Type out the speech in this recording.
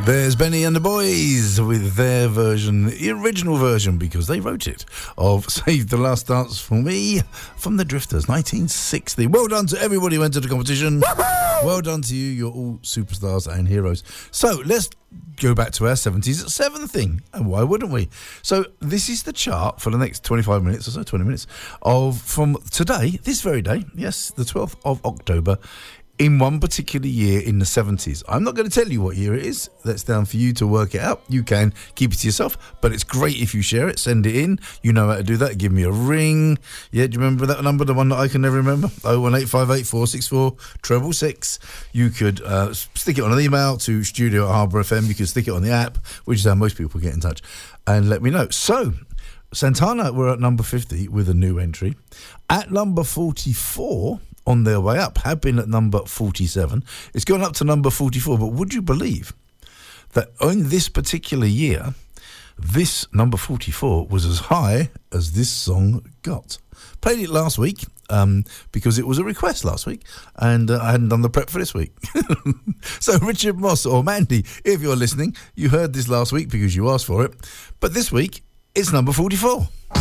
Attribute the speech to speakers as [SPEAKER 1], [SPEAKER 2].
[SPEAKER 1] There's Benny and the Boys with their version, the original version, because they wrote it, of Save the Last Dance for Me from the Drifters, 1960. Well done to everybody who went to the competition. Well done to you. You're all superstars and heroes. So let's go back to our 70s at 7 thing. And why wouldn't we? So this is the chart for the next 25 minutes or so, 20 minutes, from today, this very day, yes, the 12th of October, in one particular year in the 70s. I'm not going to tell you what year it is. That's down for you to work it out. You can keep it to yourself, but it's great if you share it. Send it in. You know how to do that. Give me a ring. Yeah, do you remember that number, the one that I can never remember? 01858 464 666. You could stick it on an email to studio@harbour.fm. You can stick it on the app, which is how most people get in touch, and let me know. So, Santana were at number 50 with a new entry. At number 44... on their way up, have been at number 47. It's gone up to number 44, but would you believe that in this particular year, this number 44 was as high as this song got? Played it last week because it was a request last week, and I hadn't done the prep for this week. So Richard Moss, or Mandy, if you're listening, you heard this last week because you asked for it, but this week, it's number 44.